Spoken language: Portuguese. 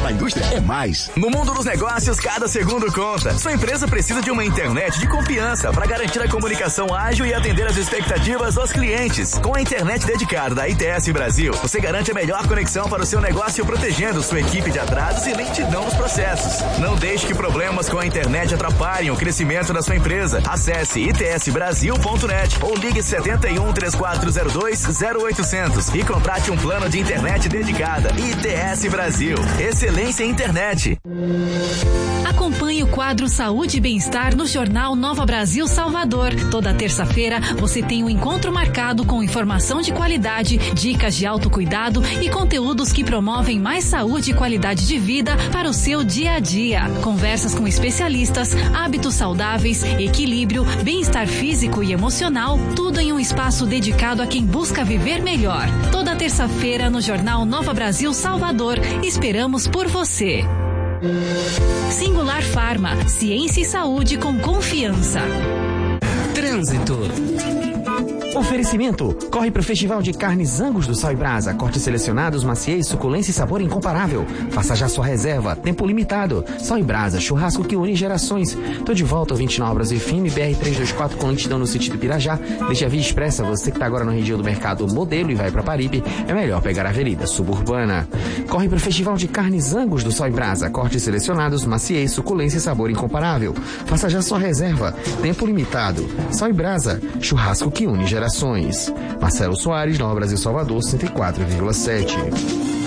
A indústria é mais. No mundo dos negócios, cada segundo conta. Sua empresa precisa de uma internet de confiança para garantir a comunicação ágil e atender as expectativas dos clientes. Com a internet dedicada da ITS Brasil, você garante a melhor conexão para o seu negócio, protegendo sua equipe de atrasos e lentidão nos processos. Não deixe que problemas com a internet atrapalhem o crescimento da sua empresa. Acesse itsbrasil.net ou ligue 71 3402 0800 e contrate um plano de internet dedicada. ITS Brasil. Excelência em internet. Acompanhe o quadro Saúde e Bem-Estar no Jornal Nova Brasil Salvador. Toda terça-feira você tem um encontro marcado com informação de qualidade, dicas de autocuidado e conteúdos que promovem mais saúde e qualidade de vida para o seu dia a dia. Conversas com especialistas, hábitos saudáveis, equilíbrio, bem-estar físico e emocional, tudo em um espaço dedicado a quem busca viver melhor. Toda terça-feira no Jornal Nova Brasil Salvador. Esperamos por você. Singular Farma, ciência e saúde com confiança. Trânsito. Oferecimento. Corre pro Festival de Carnes Angus do Sal e Brasa. Cortes selecionados, maciez, suculência e sabor incomparável. Faça já sua reserva. Tempo limitado. Sal e Brasa, churrasco que une gerações. Tô de volta ao 29 Brasil FM, BR-324 com lentidão no sentido Pirajá. Deixa a via expressa. Você que tá agora na região do Mercado Modelo e vai pra Paripe, é melhor pegar a Avenida Suburbana. Corre pro Festival de Carnes Angus do Sal e Brasa. Cortes selecionados, maciez, suculência e sabor incomparável. Faça já sua reserva. Tempo limitado. Sal e Brasa, churrasco que une gerações. Marcelo Soares, Nova Brasil Salvador, 104,7.